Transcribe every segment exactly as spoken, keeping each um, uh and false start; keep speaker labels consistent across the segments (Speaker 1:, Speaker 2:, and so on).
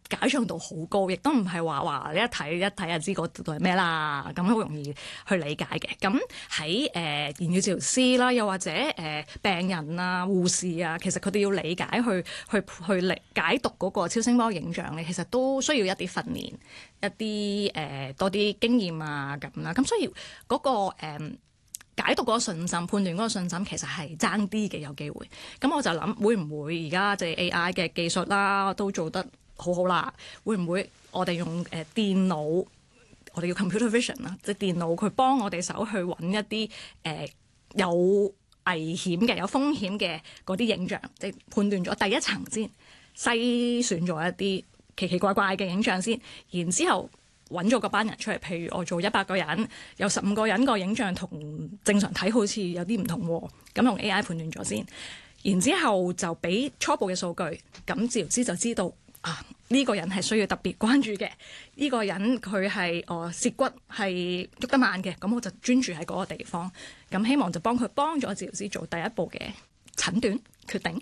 Speaker 1: 解像度好高，亦都唔係話話你一睇一睇就知嗰度係咩啦，咁好容易去理解嘅。咁喺誒言語治療師啦，又或者誒、呃、病人啊、護士啊，其實佢哋要理解去去去理解讀嗰個超聲波影像咧，其實都需要一啲訓練，一啲誒、呃、多啲經驗啊咁啦。咁所以嗰、嗰個、呃解讀嗰個信心、判斷嗰個信心，其實係爭啲嘅，有機會。咁我就諗，會唔會而家即係 A I 嘅技術啦，都做得好好啦？會唔會我哋用誒、呃、電腦，我哋叫 computer vision 啦，即係電腦佢幫我哋手去揾一啲誒、呃、有危險嘅、有風險嘅嗰啲影像，即係判斷咗第一層先，篩選咗一啲奇奇怪怪嘅影像先，然之後揾咗嗰班人出嚟，譬如我做一百個人，有十五個人個影像同正常睇好似有啲唔同喎，咁用 A I 判斷咗先，然之後就俾初步嘅數據，咁治療師就知道啊呢個人係需要特別關注嘅，呢個人佢係哦舌骨係喐得慢嘅，咁我就專注喺嗰個地方，咁希望就幫佢幫咗治療師做第一步嘅診斷決定。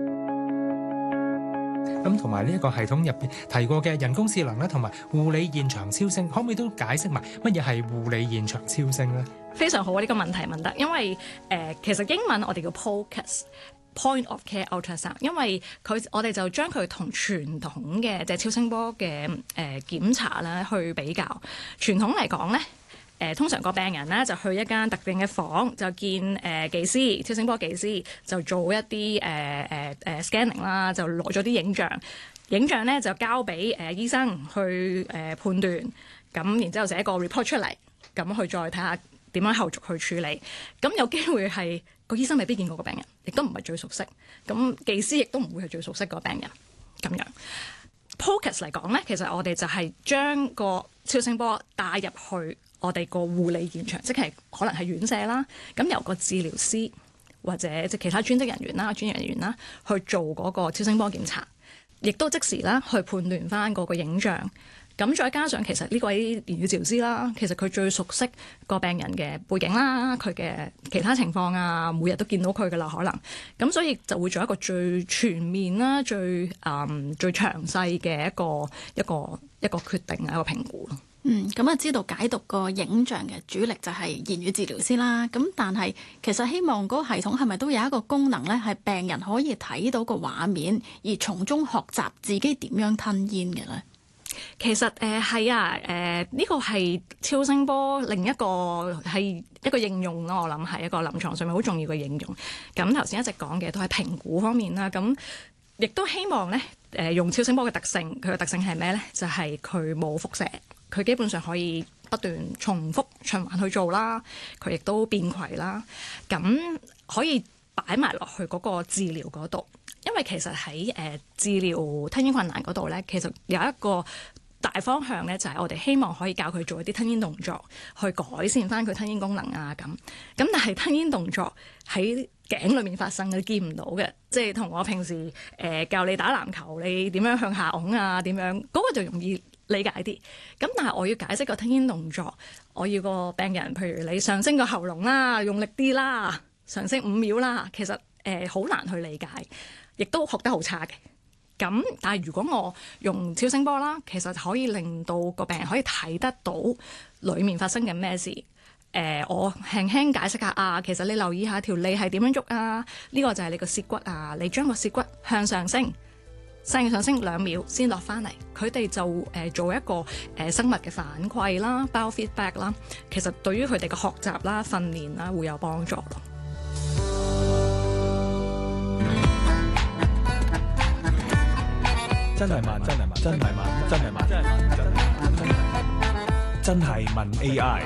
Speaker 2: 咁同埋呢一個系統入邊提過嘅人工智能咧，同埋護理現場超聲，可唔可以都解釋埋乜嘢係護理現場超聲咧？
Speaker 1: 非常好啊！呢、這個問題問得，因為誒、呃、其實英文我哋叫 P O C U S（Point of Care Ultrasound），因為佢我哋就將佢同傳統嘅即係超聲波嘅誒、呃、檢查咧去比較。傳統嚟講咧，誒、呃、通常個病人咧就去一間特定嘅房，就見誒、呃、技師超聲波技師，就做一啲誒誒誒 scanning 啦，就攞咗啲影像，影像咧就交俾誒、呃、醫生去誒、呃、判斷，咁然之後寫個 report 出嚟，咁去再睇下點樣後續去處理。咁有機會係個醫生未必見過個病人，亦都唔係最熟悉，咁技師亦都唔會係最熟悉個病人咁樣。P O C U S 嚟講咧，其實我哋就係將個超聲波帶入去我哋個護理現場，即係可能係院舍啦，咁由個治療師或者即係其他專職人員啦、專業人員啦去做嗰個超聲波檢查，亦都即時啦去判斷翻嗰個影像。咁再加上其實呢位言語治療師啦，其實佢最熟悉個病人嘅背景啦，佢嘅其他情況啊，每日都見到佢噶啦，可能咁，所以就會做一個最全面啦、最誒、嗯、最詳細嘅一個一個一個決定啊，一個評估咯。
Speaker 3: 嗯，咁啊知道解讀個影像嘅主力就係言語治療師啦。咁但係其實希望嗰個系統係咪都有一個功能咧，係病人可以睇到個畫面，而從中學習自己點樣吞咽嘅咧？
Speaker 1: 其實誒係、呃、啊，誒、呃、呢、這個係超聲波另一個係一個應用咯，我諗係一個臨床上面好重要嘅應用。咁頭先一直講嘅都係評估方面啦，咁亦都希望咧誒、呃、用超聲波嘅特性，佢嘅特性係咩咧？就係佢冇輻射，佢基本上可以不斷重複循環去做啦，佢亦都便攜啦，咁可以擺埋落去嗰個治療嗰度。因為其實喺誒、呃、治療吞咽困難嗰度咧，其實有一個大方向咧，就係、是、我哋希望可以教佢做一啲吞咽動作，去改善翻佢吞咽功能啊咁。咁但係吞咽動作喺頸裏面發生嘅，你見唔到嘅，即係同我平時誒、呃、教你打籃球，你點樣向下拱啊，點樣嗰、那個就容易理解啲。咁但係我要解釋個吞咽動作，我要個病人，譬如你上升個喉嚨啦，用力啲啦，上升五秒啦，其實誒好、呃、難去理解。亦都學得好差嘅，咁但係如果我用超聲波啦，其實可以令到個病人可以睇得到裡面發生緊咩事。誒、呃，我輕輕解釋下啊，其實你留意下條脷係點樣喐啊？呢、這個就係你個舌骨啊，你將個舌骨向上升，向上升兩秒先落翻嚟，佢哋就誒、呃、做一個誒、呃、生物嘅反饋啦 ，biofeedback 啦，其實對於佢哋嘅學習啦、訓練啦會有幫助咯。
Speaker 4: 真係問，真係問，真係問，真係問，真係問，真係問 A I。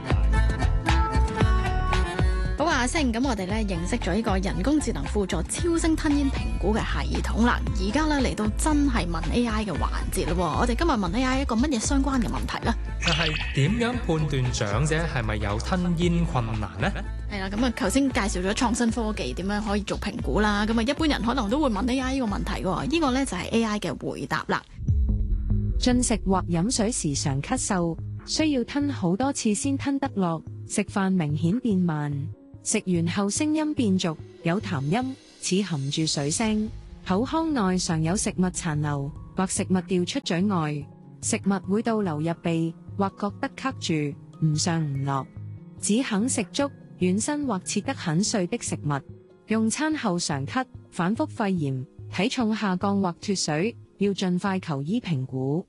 Speaker 3: 好啊，阿星，咁我哋咧認識咗呢個人工智能輔助超聲吞咽評估嘅系統啦。而家咧嚟到真係問 A I 嘅環節啦。我哋今日問 A I 一個乜嘢相關嘅問題咧？
Speaker 2: 就係點樣判斷長者係咪有吞咽困難呢？
Speaker 3: 係啦，咁啊，頭先介紹咗創新科技點樣可以做評估啦。咁啊，一般人可能都會問 A I 呢個問題喎。呢個咧就係 A I 嘅回答啦。
Speaker 5: 進食或飲水時常咳嗽，需要吞好多次先吞得落。食飯明顯變慢，食完後聲音變俗，有痰音，似含住水聲。口腔內常有食物殘留， 或食物掉出嘴外，食物會倒流入鼻，或覺得卡住，唔上唔落。只肯食粥、軟身或切得很碎的食物。用餐後常咳、反覆肺炎、體重下降或脫水，要盡快求醫評估。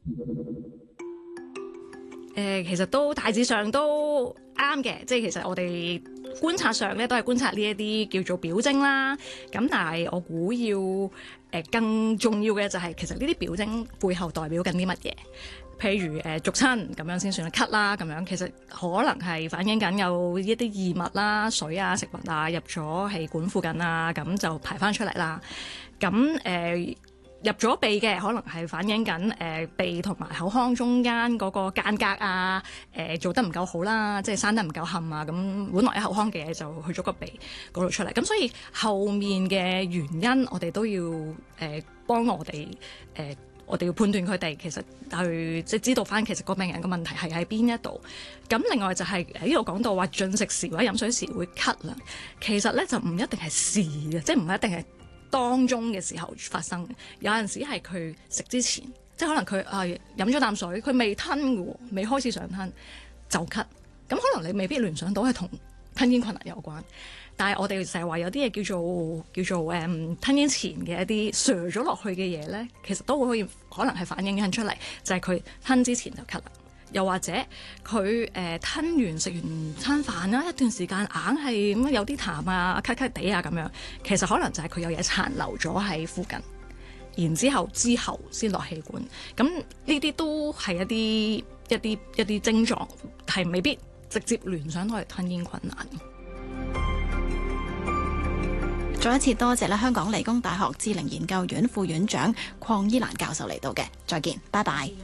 Speaker 1: 誒、呃，其實都大致上都啱嘅，即係其實我哋觀察上咧都係觀察呢一啲叫做表徵啦。咁但係我估要誒、呃、更重要嘅就係、是、其實呢啲表徵背後代表緊啲乜嘢？譬如誒，逐親咁樣先算咳啦，咁樣其實可能係反映緊有一啲異物啦、水啊、食物啊入咗氣管附近啊，咁就排翻出嚟啦。咁誒、呃、入咗鼻嘅，可能係反映緊誒、呃、鼻同埋口腔中間嗰個間隔啊，誒、呃、做得唔夠好啦，即係生得唔夠冚啊，咁本來喺口腔嘅嘢就去咗個鼻嗰度出嚟。咁所以後面嘅原因，我哋都要誒、呃、幫我哋誒。呃我哋要判斷佢哋其實去即係知道翻其實個病人嘅問題係喺邊一度。咁另外就係喺呢度講到話進食時或者飲水時會咳啦，其實咧就唔一定係時嘅，即係唔一定係當中嘅時候發生嘅。有陣時係佢食之前，即係可能佢啊飲咗啖水，佢未吞嘅喎，未開始想吞就咳。咁可能你未必聯想到係同吞嚥困難有關。但係我哋成日話有啲嘢叫做叫做誒、嗯、吞嚥前嘅一啲瀡咗落去嘅嘢咧，其實都會可以可能係反映緊出嚟，就係、是、佢吞之前就咳啦，又或者佢誒、呃、吞完食完餐飯啦，一段時間硬係咁有啲痰啊、咳咳地啊咁樣，其實可能就係佢有嘢殘留咗喺附近，然之後之後先落氣管。咁呢啲都係一啲一啲一啲症狀，係未必直接聯想到係吞嚥困難。
Speaker 3: 再一次多謝咧香港理工大學智齡研究院副院長鄺依蘭教授嚟到嘅，再見，拜拜。